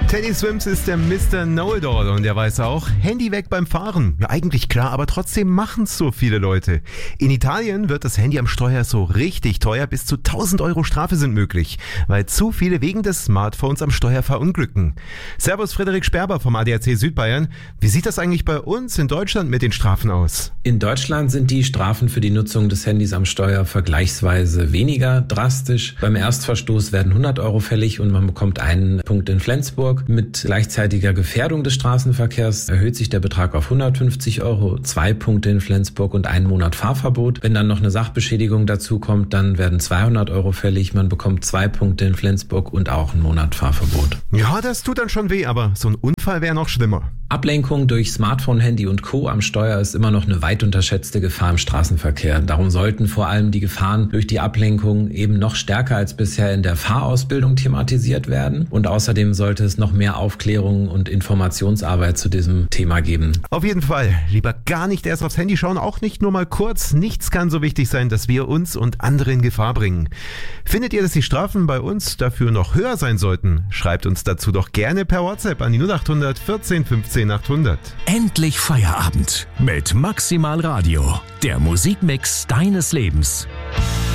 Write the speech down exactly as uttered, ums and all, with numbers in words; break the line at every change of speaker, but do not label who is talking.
Teddy Swims ist der Mister Know-it-all und er weiß auch, Handy weg beim Fahren. Ja, eigentlich klar, aber trotzdem machen es so viele Leute. In Italien wird das Handy am Steuer so richtig teuer, bis zu tausend Euro Strafe sind möglich, weil zu viele wegen des Smartphones am Steuer verunglücken. Servus Frederik Sperber vom A D A C Südbayern. Wie sieht das eigentlich bei uns in Deutschland mit den Strafen aus?
In Deutschland sind die Strafen für die Nutzung des Handys am Steuer vergleichsweise weniger drastisch. Beim Erstverstoß werden hundert Euro fällig und man bekommt einen Punkt in Flensburg. Mit gleichzeitiger Gefährdung des Straßenverkehrs erhöht sich der Betrag auf hundertfünfzig Euro, zwei Punkte in Flensburg und einen Monat Fahrverbot. Wenn dann noch eine Sachbeschädigung dazu kommt, dann werden zweihundert Euro fällig. Man bekommt zwei Punkte in Flensburg und auch einen Monat Fahrverbot.
Ja, das tut dann schon weh, aber so ein Unfall wäre noch schlimmer.
Ablenkung durch Smartphone, Handy und Co. am Steuer ist immer noch eine weit unterschätzte Gefahr im Straßenverkehr. Darum sollten vor allem die Gefahren durch die Ablenkung eben noch stärker als bisher in der Fahrausbildung thematisiert werden. Und außerdem sollte es noch mehr Aufklärung und Informationsarbeit zu diesem Thema geben.
Auf jeden Fall. Lieber gar nicht erst aufs Handy schauen, auch nicht nur mal kurz. Nichts kann so wichtig sein, dass wir uns und andere in Gefahr bringen. Findet ihr, dass die Strafen bei uns dafür noch höher sein sollten? Schreibt uns dazu doch gerne per WhatsApp an die null acht hundert vierzehn fünfzehn achthundert.
Endlich Feierabend mit Maximal Radio, der Musikmix deines Lebens.